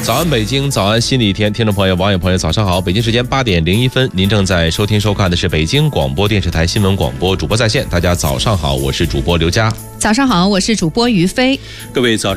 早安北京，早安新的一天，听众朋友、网友朋友，早上好！北京时间8点01分，您正在收听收看的是北京广播电视台新闻广播主播在线。大家早上好，我是主播刘佳。 早上好，我是主播于飞。 各位早上。